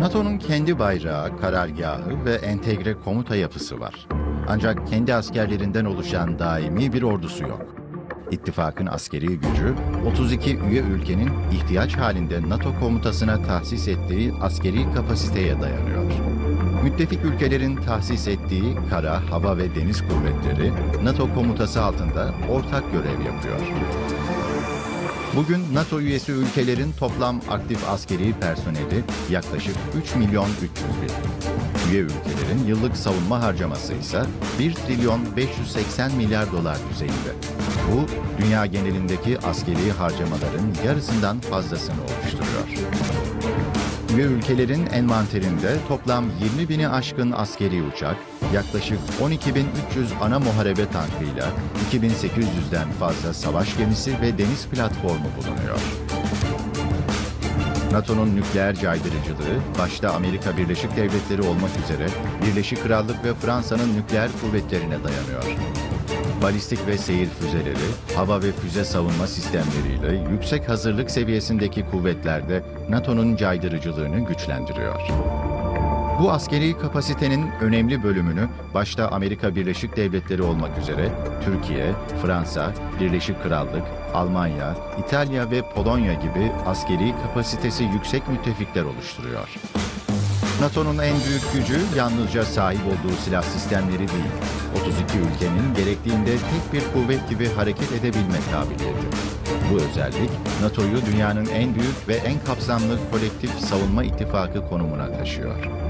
NATO'nun kendi bayrağı, karargahı ve entegre komuta yapısı var. Ancak kendi askerlerinden oluşan daimi bir ordusu yok. İttifakın askeri gücü, 32 üye ülkenin ihtiyaç halinde NATO komutasına tahsis ettiği askeri kapasiteye dayanıyor. Müttefik ülkelerin tahsis ettiği kara, hava ve deniz kuvvetleri NATO komutası altında ortak görev yapıyor. Bugün NATO üyesi ülkelerin toplam aktif askeri personeli yaklaşık 3 milyon 300 bin. Üye ülkelerin yıllık savunma harcaması ise 1 trilyon 580 milyar dolar düzeyinde. Bu, dünya genelindeki askeri harcamaların yarısından fazlasını oluşturuyor. Üye ülkelerin envanterinde toplam 20 bini aşkın askeri uçak, yaklaşık 12.300 ana muharebe tankıyla 2.800'den fazla savaş gemisi ve deniz platformu bulunuyor. NATO'nun nükleer caydırıcılığı, başta Amerika Birleşik Devletleri olmak üzere Birleşik Krallık ve Fransa'nın nükleer kuvvetlerine dayanıyor. Balistik ve seyir füzeleri, hava ve füze savunma sistemleriyle yüksek hazırlık seviyesindeki kuvvetler de NATO'nun caydırıcılığını güçlendiriyor. Bu askeri kapasitenin önemli bölümünü başta Amerika Birleşik Devletleri olmak üzere Türkiye, Fransa, Birleşik Krallık, Almanya, İtalya ve Polonya gibi askeri kapasitesi yüksek müttefikler oluşturuyor. NATO'nun en büyük gücü yalnızca sahip olduğu silah sistemleri değil, 32 ülkenin gerektiğinde tek bir kuvvet gibi hareket edebilme kabiliyeti. Bu özellik, NATO'yu dünyanın en büyük ve en kapsamlı kolektif savunma ittifakı konumuna taşıyor.